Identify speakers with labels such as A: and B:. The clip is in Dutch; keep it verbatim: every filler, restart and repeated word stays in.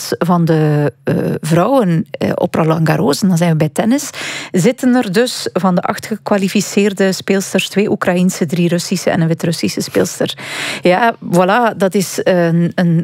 A: finales van de uh, vrouwen uh, op Roland Garros, en dan zijn we bij tennis, zitten er dus van de acht gekwalificeerde speelsters twee Oekraïense, drie Russische en een Wit-Russische speelster. Ja, voilà, dat is een, een